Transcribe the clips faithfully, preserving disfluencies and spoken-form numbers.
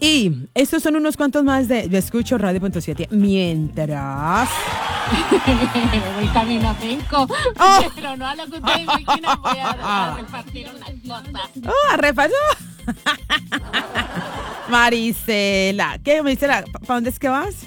Y estos son unos cuantos más de Yo Escucho Radio punto siete. Mientras... voy camino a Penco, oh. pero no a lo que ustedes imaginan, voy a, a repartir unas cosas. Oh, a repartir. Marisela, ¿qué, Marisela? ¿Para dónde es que vas?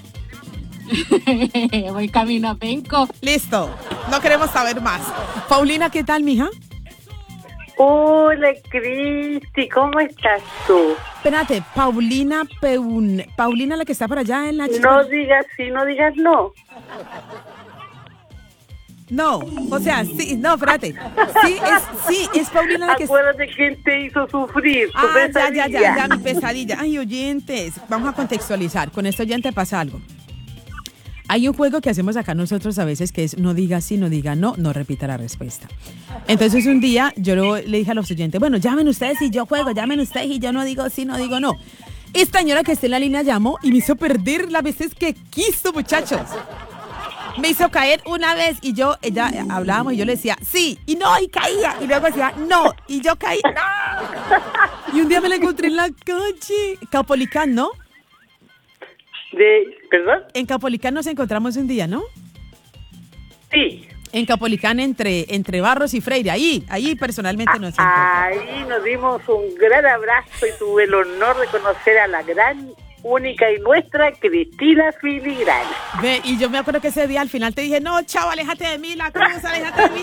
Voy camino a Penco. Listo, no queremos saber más. Paulina, ¿qué tal, mija? Hola, Cristi, ¿cómo estás tú? Espérate, Paulina Peun... Paulina, la que está por allá en la... No digas sí, no digas no. No, o sea, sí, no, espérate. Sí, es, sí, es Paulina la que... Acuérdate quién te hizo sufrir, tu Ah, ya, pesadilla. ya, ya, ya, mi pesadilla. Ay, oyentes, vamos a contextualizar. Con esto oyente pasa algo. Hay un juego que hacemos acá nosotros a veces que es no diga sí, no diga no, no repita la respuesta. Entonces un día yo lo, le dije a los oyentes, bueno, llamen ustedes y yo juego, llamen ustedes y yo no digo sí, no digo no. Esta señora que está en la línea llamó y me hizo perder las veces que quiso, muchachos. Me hizo caer una vez y yo, ella, hablábamos y yo le decía sí, y no, y caía, y luego decía no, y yo caía, no. Y un día me la encontré en la calle, Capolicán, ¿no? De, ¿Perdón? En Capolicán nos encontramos un día, ¿no? Sí. En Capolicán entre, entre Barros y Freire, ahí, ahí personalmente nos encontramos. Ahí nos dimos un gran abrazo y tuve el honor de conocer a la gran, única y nuestra Cristina Filigrana. Ve, y yo me acuerdo que ese día al final te dije, no, chao, aléjate de mí, la cruz, aléjate de mí.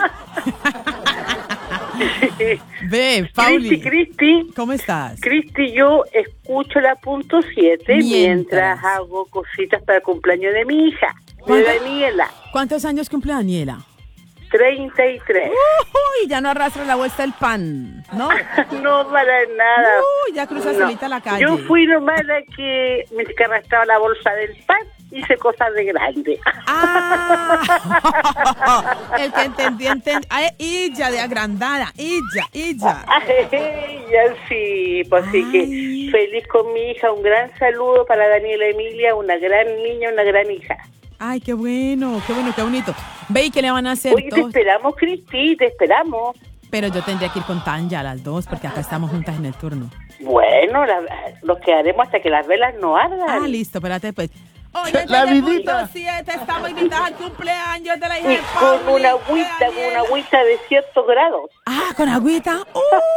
Ve, Pauli. Cristi, Cristi. ¿Cómo estás? Cristi, yo escucho la punto siete mientras. mientras hago cositas para el cumpleaños de mi hija, de Daniela. ¿Cuántos años cumple Daniela? treinta y tres. Uy, ya no arrastra la bolsa del pan, ¿no? No para nada. Uy, ya cruza No. solita la calle. Yo fui nomás la que me que arrastraba la bolsa del pan, hice cosas de grande. Ah, el que entendí, entendí. Ay, ella de agrandada, ella, ella. Ella sí, pues sí que feliz con mi hija, un gran saludo para Daniela Emilia, una gran niña, una gran hija. Ay, qué bueno, qué bueno, qué bonito. Ve, ¿y qué le van a hacer Oye, te todos? esperamos, Cristi, te esperamos. Pero yo tendría que ir con Tanya las dos, porque acá estamos juntas en el turno. Bueno, la, nos quedaremos hasta que las velas no ardan. Ah, listo, espérate, pues. Oye, La desde vidita. punto siete estamos invitadas al cumpleaños de la hija Y de con Pauli, una de agüita, con Daniela. una agüita de ciertos grados. Ah, con agüita. Uh.